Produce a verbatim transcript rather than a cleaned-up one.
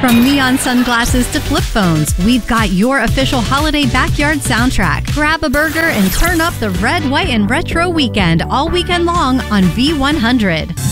From neon sunglasses to flip phones, we've got your official holiday backyard soundtrack. Grab a burger and turn up the red, white, and retro weekend all weekend long on V one hundred.